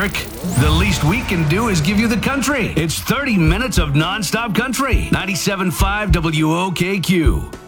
Eric. The least we can do is give you the country. It's 30 minutes of nonstop country. 97.5 WOKQ.